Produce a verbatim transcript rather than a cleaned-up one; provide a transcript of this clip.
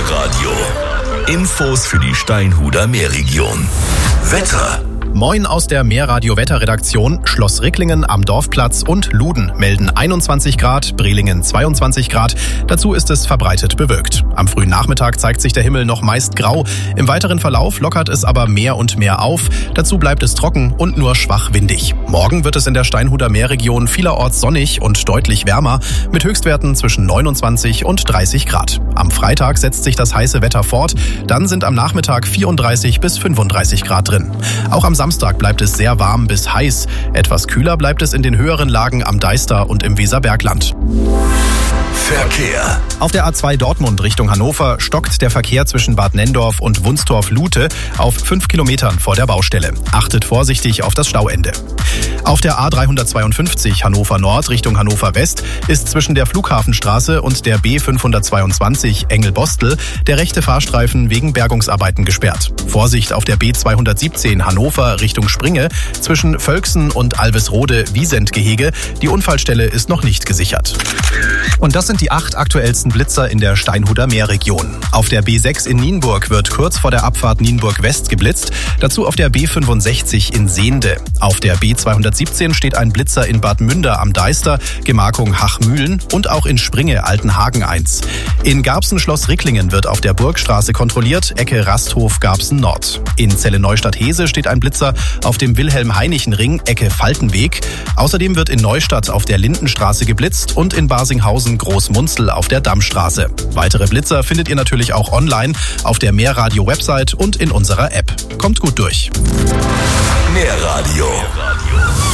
Meerradio. Infos für die Steinhuder Meerregion. Wetter. Moin aus der Meerradio-Wetterredaktion. Schloss Ricklingen am Dorfplatz und Luden melden einundzwanzig Grad, Brelingen zweiundzwanzig Grad. Dazu ist es verbreitet bewölkt. Am frühen Nachmittag zeigt sich der Himmel noch meist grau. Im weiteren Verlauf lockert es aber mehr und mehr auf. Dazu bleibt es trocken und nur schwach windig. Morgen wird es in der Steinhuder Meerregion vielerorts sonnig und deutlich wärmer mit Höchstwerten zwischen neunundzwanzig und dreißig Grad. Am Freitag setzt sich das heiße Wetter fort. Dann sind am Nachmittag vierunddreißig bis fünfunddreißig Grad drin. Auch am Samstag bleibt es sehr warm bis heiß. Etwas kühler bleibt es in den höheren Lagen am Deister und im Weserbergland. Verkehr. Auf der A zwei Dortmund Richtung Hannover stockt der Verkehr zwischen Bad Nenndorf und Wunstorf-Lute auf fünf Kilometern vor der Baustelle. Achtet vorsichtig auf das Stauende. Auf der A dreihundertzweiundfünfzig Hannover Nord Richtung Hannover West ist zwischen der Flughafenstraße und der B fünfhundertzweiundzwanzig Engel-Bostel der rechte Fahrstreifen wegen Bergungsarbeiten gesperrt. Vorsicht auf der B zweihundertsiebzehn Hannover Richtung Springe zwischen Völksen und Alvesrode-Wiesent-Gehege. Die Unfallstelle ist noch nicht gesichert. Und das sind die acht aktuellsten Blitzer in der Steinhuder Meerregion. Auf der B sechs in Nienburg wird kurz vor der Abfahrt Nienburg West geblitzt. Dazu auf der B fünfundsechzig in Sehnde. Auf der B zweihundertsiebzehn steht ein Blitzer in Bad Münder am Deister, Gemarkung Hachmühlen und auch in Springe Altenhagen eins. In Garbsen-Schloss Ricklingen wird auf der Burgstraße kontrolliert, Ecke Rasthof Garbsen Nord. In Celle-Neustadt-Hese steht ein Blitzer auf dem Wilhelm-Heinichen-Ring, Ecke Faltenweg. Außerdem wird in Neustadt auf der Lindenstraße geblitzt und in Barsinghausen Großmunzel auf der Dammstraße. Weitere Blitzer findet ihr natürlich auch online auf der Meerradio-Website und in unserer App. Kommt gut durch. Meerradio.